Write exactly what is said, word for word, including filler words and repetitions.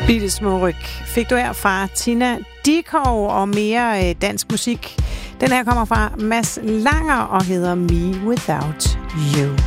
Bitte små ryg fik du her fra Tina Dickow og mere øh, dansk musik. Den her kommer fra Mads Langer og hedder Me Without You.